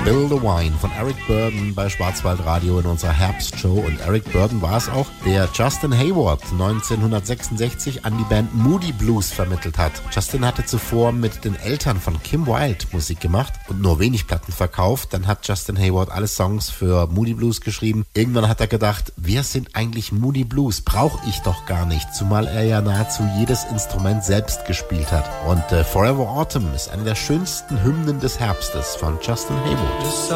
Bill the Wine von Eric Burdon bei Schwarzwaldradio in unserer Herbstshow. Und Eric Burdon war es auch, der Justin Hayward 1966 an die Band Moody Blues vermittelt hat. Justin hatte zuvor mit den Eltern von Kim Wilde Musik gemacht und nur wenig Platten verkauft. Dann hat Justin Hayward alle Songs für Moody Blues geschrieben. Irgendwann hat er gedacht, wer sind eigentlich Moody Blues? Brauche ich doch gar nicht, zumal er ja nahezu jedes Instrument selbst gespielt hat. Und Forever Autumn ist eine der schönsten Hymnen des Herbstes von Justin Hayward.